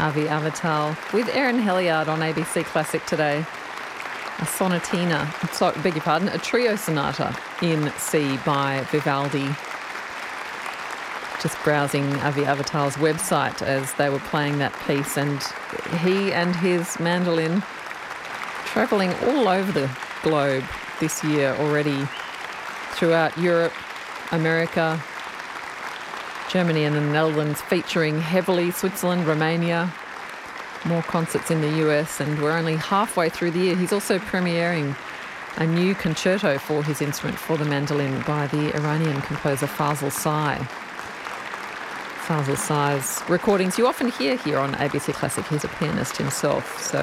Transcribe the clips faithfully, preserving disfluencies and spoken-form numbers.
Avi Avital with Erin Heliard on A B C Classic today. A sonatina, sorry, beg your pardon, a trio sonata in C by Vivaldi. Just browsing Avi Avital's website as they were playing that piece, and he and his mandolin travelling all over the globe this year already, throughout Europe, America, Germany and the Netherlands, featuring heavily Switzerland, Romania, more concerts in the U S, and we're only halfway through the year. He's also premiering a new concerto for his instrument, for the mandolin, by the Iranian composer Fazl Say. Fazl Say's recordings you often hear here on A B C Classic. He's a pianist himself, so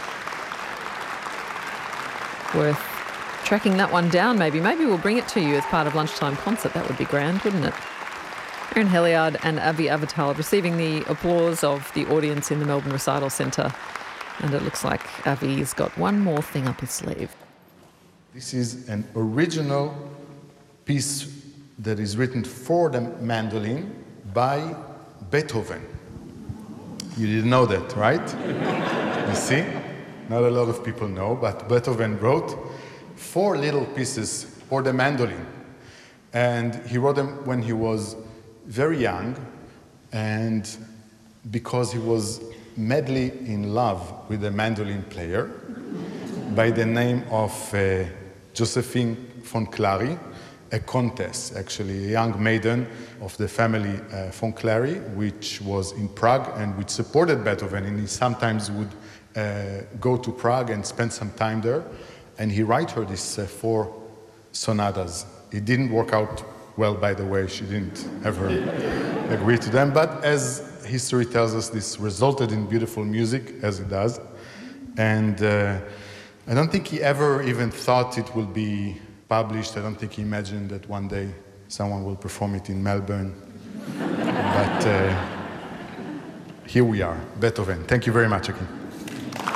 worth tracking that one down maybe. Maybe we'll bring it to you as part of Lunchtime Concert. That would be grand, wouldn't it? Erin Heliard and Avi Avital receiving the applause of the audience in the Melbourne Recital Centre. And it looks like Avi's got one more thing up his sleeve. This is an original piece that is written for the mandolin by Beethoven. You didn't know that, right? You see? Not a lot of people know, but Beethoven wrote four little pieces for the mandolin. And he wrote them when he was very young, and because he was madly in love with a mandolin player by the name of uh, Josephine von Clary, a countess, actually, a young maiden of the family uh, von Clary, which was in Prague and which supported Beethoven, and he sometimes would uh, go to Prague and spend some time there, and he wrote her these uh, four sonatas. It didn't work out well, by the way, she didn't ever agree to them, but as history tells us, this resulted in beautiful music, as it does, and uh, I don't think he ever even thought it will be published. I don't think he imagined that one day someone will perform it in Melbourne, but uh, here we are, Beethoven. Thank you very much, Akin.